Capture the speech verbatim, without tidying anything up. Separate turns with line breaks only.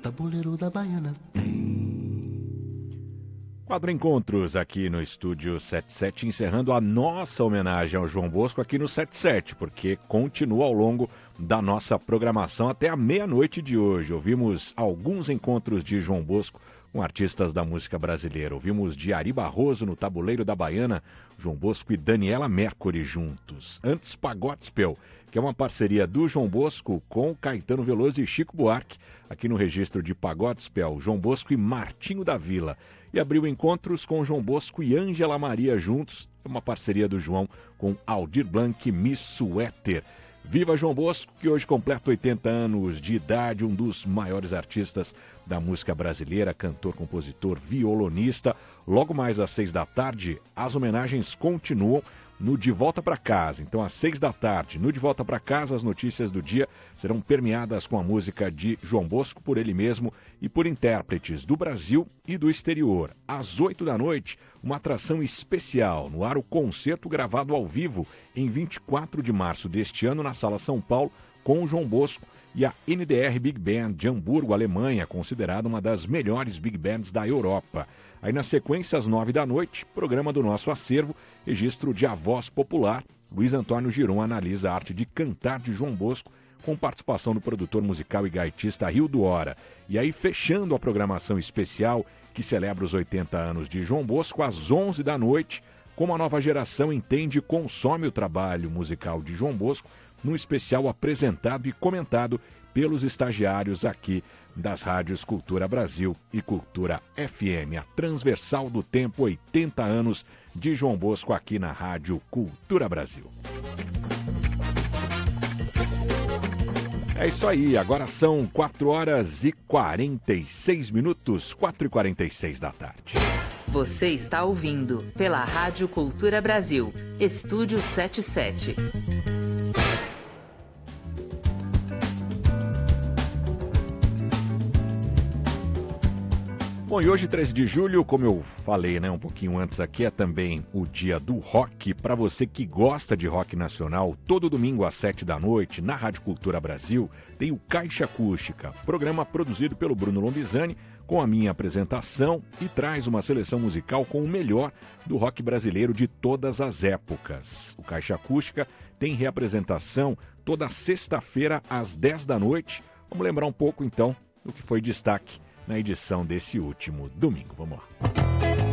tabuleiro da baiana tem.
Quadro Encontros aqui no Estúdio setenta e sete, encerrando a nossa homenagem ao João Bosco aqui no setenta e sete, porque continua ao longo da nossa programação até a meia-noite de hoje. Ouvimos alguns encontros de João Bosco com artistas da música brasileira. Ouvimos de Ari Barroso no Tabuleiro da Baiana, João Bosco e Daniela Mercury juntos. Antes, Pagodspel, que é uma parceria do João Bosco com Caetano Veloso e Chico Buarque, aqui no registro de Pagodspel, João Bosco e Martinho da Vila. E abriu encontros com João Bosco e Ângela Maria juntos, uma parceria do João com Aldir Blanc e Miss Suéter. Viva João Bosco, que hoje completa oitenta anos de idade, um dos maiores artistas da música brasileira, cantor, compositor, violonista. Logo mais às seis da tarde, as homenagens continuam no De Volta para Casa. Então, às seis da tarde, no De Volta para Casa, as notícias do dia serão permeadas com a música de João Bosco por ele mesmo e por intérpretes do Brasil e do exterior. Às oito da noite, uma atração especial, no ar o concerto gravado ao vivo em vinte e quatro de março deste ano na Sala São Paulo com o João Bosco e a N D R Big Band de Hamburgo, Alemanha, considerada uma das melhores big bands da Europa. Aí na sequência, às nove da noite, programa do nosso acervo, registro de A Voz Popular. Luiz Antônio Giron analisa a arte de cantar de João Bosco, com participação do produtor musical e gaitista Rildo Hora. E aí, fechando a programação especial, que celebra os oitenta anos de João Bosco, às onze da noite, como a nova geração entende e consome o trabalho musical de João Bosco, num especial apresentado e comentado pelos estagiários aqui das rádios Cultura Brasil e Cultura F M, a transversal do tempo, oitenta anos de João Bosco aqui na Rádio Cultura Brasil. É isso aí, agora são quatro horas e quarenta e seis minutos, quatro e quarenta e seis da tarde.
Você está ouvindo pela Rádio Cultura Brasil, Estúdio setenta e sete.
Bom, e hoje, treze de julho, como eu falei, né, um pouquinho antes aqui, é também o dia do rock. Para você que gosta de rock nacional, todo domingo às sete da noite, na Rádio Cultura Brasil, tem o Caixa Acústica, programa produzido pelo Bruno Lombizani, com a minha apresentação, e traz uma seleção musical com o melhor do rock brasileiro de todas as épocas. O Caixa Acústica tem reapresentação toda sexta-feira às dez da noite. Vamos lembrar um pouco, então, do que foi destaque na edição desse último domingo. Vamos lá.